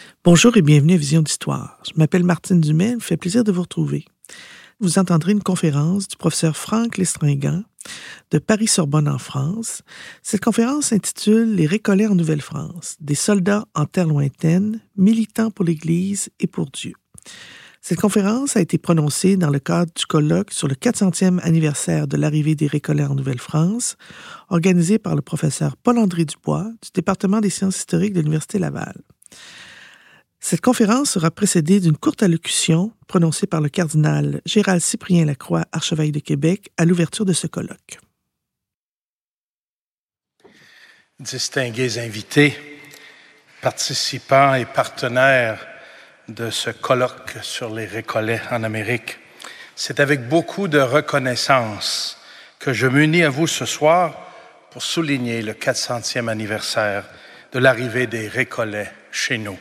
Bonjour et bienvenue à Vision d'Histoire. Je m'appelle Martine Dumais, il me fait plaisir de vous retrouver. Vous entendrez une conférence du professeur Franck Lestringant de Paris-Sorbonne en France. Cette conférence s'intitule « Les Récollets en Nouvelle-France, des soldats en terre lointaine, militants pour l'Église et pour Dieu ». Cette conférence a été prononcée dans le cadre du colloque sur le 400e anniversaire de l'arrivée des Récollets en Nouvelle-France, organisé par le professeur Paul-André Dubois du département des sciences historiques de l'Université Laval. Cette conférence sera précédée d'une courte allocution prononcée par le cardinal Gérald Cyprien Lacroix, archevêque de Québec, à l'ouverture de ce colloque. Distingués invités, participants et partenaires de ce colloque sur les Récollets en Amérique, c'est avec beaucoup de reconnaissance que je m'unis à vous ce soir pour souligner le 400e anniversaire de l'arrivée des Récollets chez nous.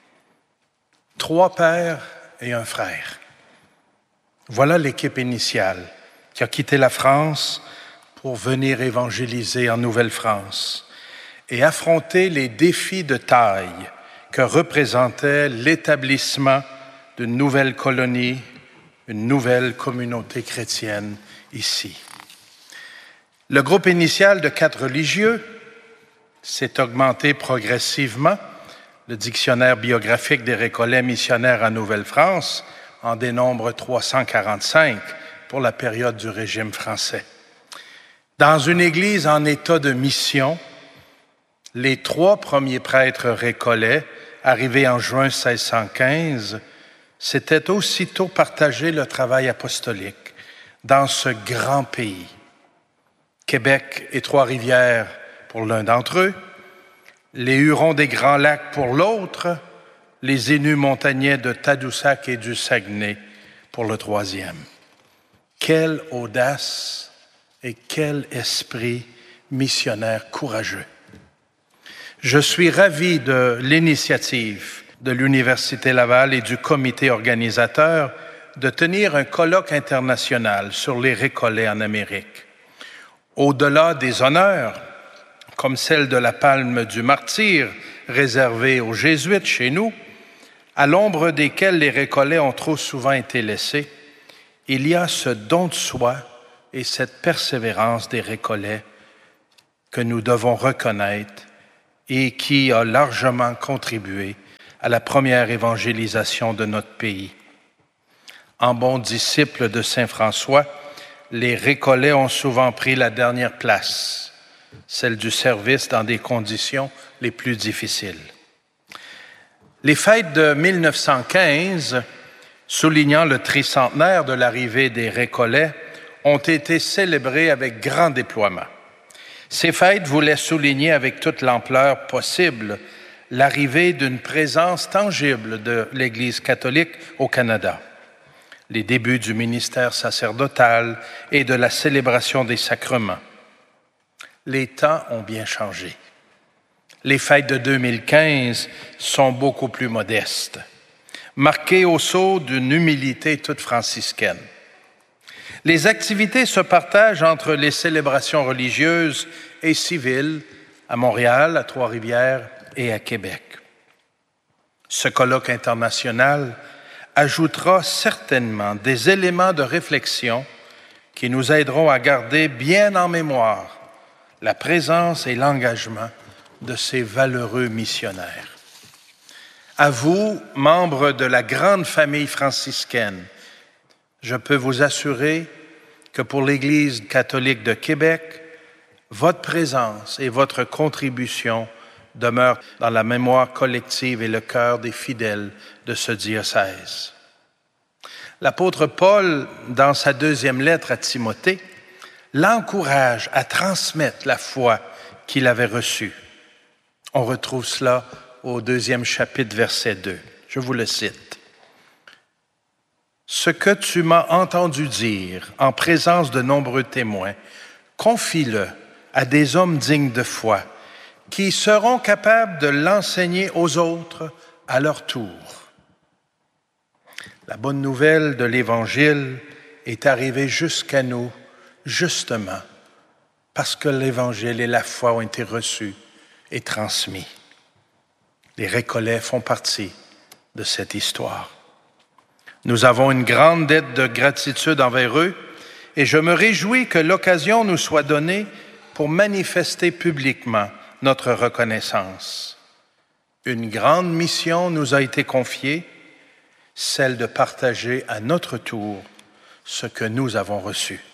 3 pères et un frère. Voilà l'équipe initiale qui a quitté la France pour venir évangéliser en Nouvelle-France et affronter les défis de taille que représentait l'établissement d'une nouvelle colonie, une nouvelle communauté chrétienne ici. Le groupe initial de 4 religieux s'est augmenté progressivement. Le dictionnaire biographique des Récollets missionnaires en Nouvelle-France en dénombre 345 pour la période du régime français. Dans une église en état de mission, les 3 premiers prêtres récollets, arrivés en juin 1615, s'étaient aussitôt partagé le travail apostolique dans ce grand pays. Québec et Trois-Rivières pour l'un d'entre eux, les Hurons des Grands Lacs pour l'autre, les Inuits montagnais de Tadoussac et du Saguenay pour le 3e. Quelle audace et quel esprit missionnaire courageux! Je suis ravi de l'initiative de l'Université Laval et du comité organisateur de tenir un colloque international sur les Récollets en Amérique. Au-delà des honneurs, comme celle de la Palme du Martyre, réservée aux Jésuites chez nous, à l'ombre desquels les Récollets ont trop souvent été laissés, il y a ce don de soi et cette persévérance des Récollets que nous devons reconnaître et qui a largement contribué à la première évangélisation de notre pays. En bons disciples de Saint François, les Récollets ont souvent pris la dernière place, celle du service dans des conditions les plus difficiles. Les fêtes de 1915, soulignant le tricentenaire de l'arrivée des Récollets, ont été célébrées avec grand déploiement. Ces fêtes voulaient souligner avec toute l'ampleur possible l'arrivée d'une présence tangible de l'Église catholique au Canada, les débuts du ministère sacerdotal et de la célébration des sacrements. Les temps ont bien changé. Les fêtes de 2015 sont beaucoup plus modestes, marquées au sceau d'une humilité toute franciscaine. Les activités se partagent entre les célébrations religieuses et civiles à Montréal, à Trois-Rivières et à Québec. Ce colloque international ajoutera certainement des éléments de réflexion qui nous aideront à garder bien en mémoire la présence et l'engagement de ces valeureux missionnaires. À vous, membres de la grande famille franciscaine, je peux vous assurer que pour l'Église catholique de Québec, votre présence et votre contribution demeurent dans la mémoire collective et le cœur des fidèles de ce diocèse. L'apôtre Paul, dans sa 2e lettre à Timothée, l'encourage à transmettre la foi qu'il avait reçue. On retrouve cela au 2e chapitre, verset 2. Je vous le cite. « Ce que tu m'as entendu dire en présence de nombreux témoins, confie-le à des hommes dignes de foi, qui seront capables de l'enseigner aux autres à leur tour. » La bonne nouvelle de l'Évangile est arrivée jusqu'à nous justement parce que l'Évangile et la foi ont été reçus et transmis. Les Récollets font partie de cette histoire. Nous avons une grande dette de gratitude envers eux et je me réjouis que l'occasion nous soit donnée pour manifester publiquement notre reconnaissance. Une grande mission nous a été confiée, celle de partager à notre tour ce que nous avons reçu.